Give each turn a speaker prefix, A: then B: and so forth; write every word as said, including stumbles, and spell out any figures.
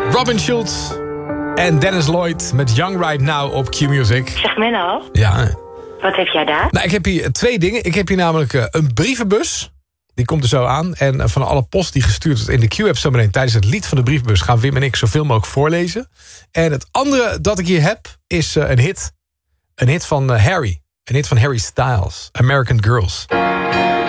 A: Robin Schulz en Dennis Lloyd met Young Right Now op Q-Music.
B: Zeg Menno.
A: Ja.
B: Wat heb jij daar?
A: Nou, ik heb hier twee dingen. Ik heb hier namelijk uh, een brievenbus. Die komt er zo aan. En uh, van alle post die gestuurd wordt in de Q-app zo meteen tijdens het lied van de brievenbus gaan Wim en ik zoveel mogelijk voorlezen. En het andere dat ik hier heb is uh, een hit. Een hit van uh, Harry. Een hit van Harry Styles. American Girls.